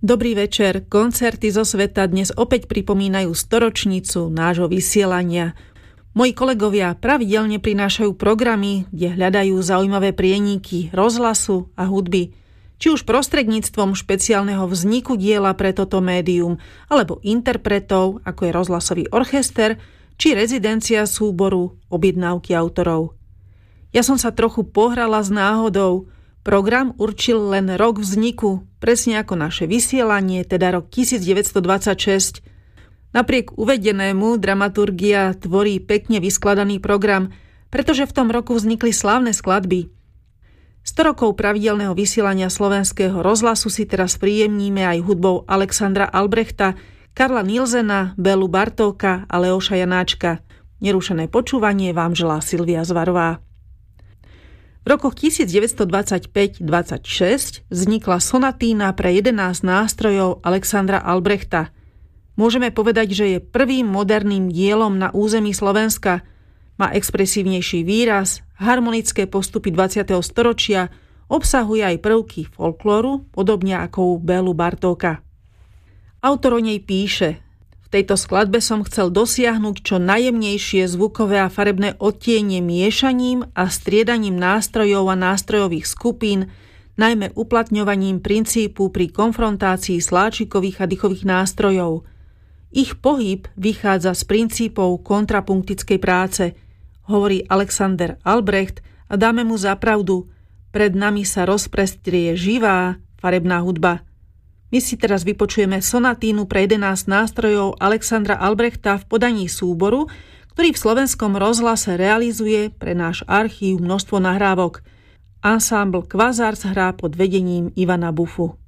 Dobrý večer, koncerty zo sveta dnes opäť pripomínajú storočnicu nášho vysielania. Moji kolegovia pravidelne prinášajú programy, kde hľadajú zaujímavé prieníky rozhlasu a hudby, či už prostredníctvom špeciálneho vzniku diela pre toto médium, alebo interpretov, ako je rozhlasový orchester, či rezidencia súboru objednávky autorov. Ja som sa trochu pohrala s náhodou. Program určil len rok vzniku, presne ako naše vysielanie, teda rok 1926. Napriek uvedenému dramaturgia tvorí pekne vyskladaný program, pretože v tom roku vznikli slávne skladby. 100 rokov pravidelného vysielania slovenského rozhlasu si teraz príjemníme aj hudbou Alexandra Albrechta, Karla Nielsena, Bélu Bartóka a Leoša Janáčka. Nerušené počúvanie vám želá Silvia Zvarová. V rokoch 1925-26 vznikla sonatína pre 11 nástrojov Alexandra Albrechta. Môžeme povedať, že je prvým moderným dielom na území Slovenska. Má expresívnejší výraz, harmonické postupy 20. storočia, obsahuje aj prvky folklóru, podobne ako u Bélu Bartóka. Autor o nej píše: V tejto skladbe som chcel dosiahnuť čo najjemnejšie zvukové a farebné odtiene miešaním a striedaním nástrojov a nástrojových skupín, najmä uplatňovaním princípu pri konfrontácii sláčikových a dychových nástrojov. Ich pohyb vychádza z princípov kontrapunktickej práce, hovorí Alexander Albrecht, a dáme mu za pravdu. Pred nami sa rozprestrie živá farebná hudba. My si teraz vypočujeme sonatínu pre 11 nástrojov Alexandra Albrechta v podaní súboru, ktorý v slovenskom rozhlase realizuje pre náš archív množstvo nahrávok. Ensemble Quasars hrá pod vedením Ivana Bufu.